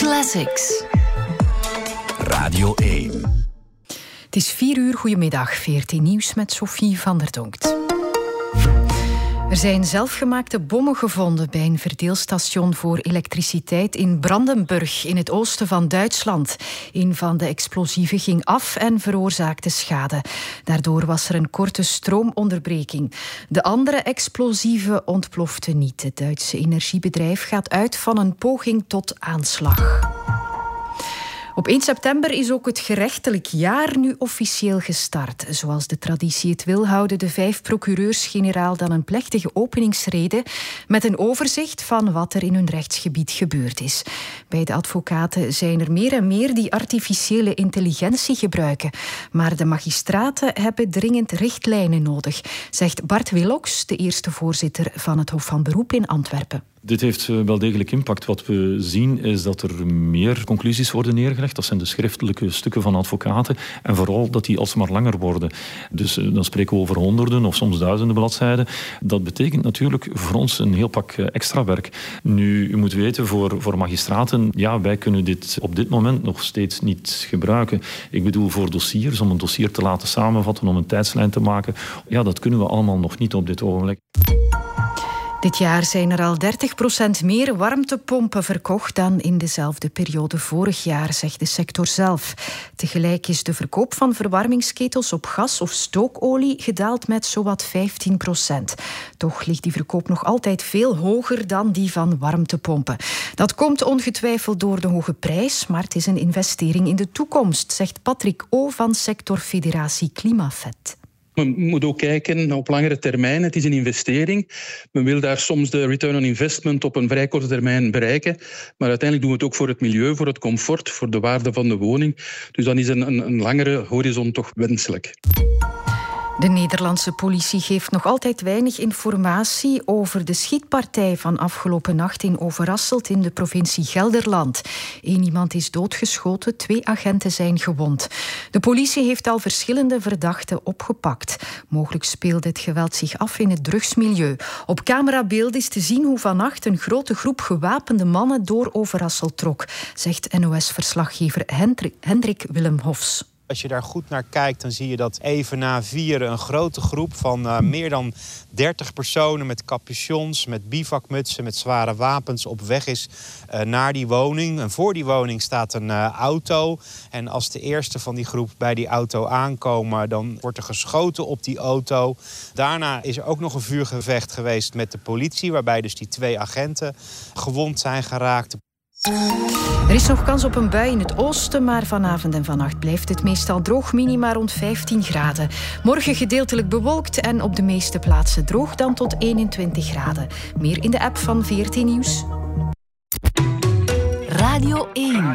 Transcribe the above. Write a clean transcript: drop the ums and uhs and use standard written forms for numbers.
Classics. Radio 1. Het is 4:00, goedemiddag, VRT Nieuws met Sophie van der Donkt. Er zijn zelfgemaakte bommen gevonden bij een verdeelstation voor elektriciteit in Brandenburg, in het oosten van Duitsland. Een van de explosieven ging af en veroorzaakte schade. Daardoor was er een korte stroomonderbreking. De andere explosieve ontplofte niet. Het Duitse energiebedrijf gaat uit van een poging tot aanslag. Op 1 september is ook het gerechtelijk jaar nu officieel gestart. Zoals de traditie het wil, houden de 5 procureurs-generaal dan een plechtige openingsrede met een overzicht van wat er in hun rechtsgebied gebeurd is. Bij de advocaten zijn er meer en meer die artificiële intelligentie gebruiken. Maar de magistraten hebben dringend richtlijnen nodig, zegt Bart Willox, de eerste voorzitter van het Hof van Beroep in Antwerpen. Dit heeft wel degelijk impact. Wat we zien is dat er meer conclusies worden neergelegd. Dat zijn de schriftelijke stukken van advocaten. En vooral dat die alsmaar langer worden. Dus dan spreken we over honderden of soms duizenden bladzijden. Dat betekent natuurlijk voor ons een heel pak extra werk. Nu, u moet weten, voor magistraten, ja, wij kunnen dit op dit moment nog steeds niet gebruiken. Ik bedoel, voor dossiers, om een dossier te laten samenvatten, om een tijdslijn te maken. Ja, dat kunnen we allemaal nog niet op dit ogenblik. Dit jaar zijn er al 30% meer warmtepompen verkocht dan in dezelfde periode vorig jaar, zegt de sector zelf. Tegelijk is de verkoop van verwarmingsketels op gas of stookolie gedaald met zowat 15%. Toch ligt die verkoop nog altijd veel hoger dan die van warmtepompen. Dat komt ongetwijfeld door de hoge prijs, maar het is een investering in de toekomst, zegt Patrick O. van sectorfederatie Klimafet. Men moet ook kijken op langere termijn. Het is een investering. Men wil daar soms de return on investment op een vrij korte termijn bereiken. Maar uiteindelijk doen we het ook voor het milieu, voor het comfort, voor de waarde van de woning. Dus dan is een langere horizon toch wenselijk. De Nederlandse politie geeft nog altijd weinig informatie over de schietpartij van afgelopen nacht in Overasselt in de provincie Gelderland. 1 iemand is doodgeschoten, 2 agenten zijn gewond. De politie heeft al verschillende verdachten opgepakt. Mogelijk speelde het geweld zich af in het drugsmilieu. Op camerabeeld is te zien hoe vannacht een grote groep gewapende mannen door Overasselt trok, zegt NOS-verslaggever Hendrik Willem Hofs. Als je daar goed naar kijkt, dan zie je dat even na 4 een grote groep van meer dan 30 personen met capuchons, met bivakmutsen, met zware wapens op weg is naar die woning. En voor die woning staat een auto. En als de eerste van die groep bij die auto aankomen, dan wordt er geschoten op die auto. Daarna is er ook nog een vuurgevecht geweest met de politie, waarbij dus die 2 agenten gewond zijn geraakt. Er is nog kans op een bui in het oosten, maar vanavond en vannacht blijft het meestal droog, minima rond 15 graden. Morgen gedeeltelijk bewolkt en op de meeste plaatsen droog, dan tot 21 graden. Meer in de app van VRT Nieuws. Radio 1.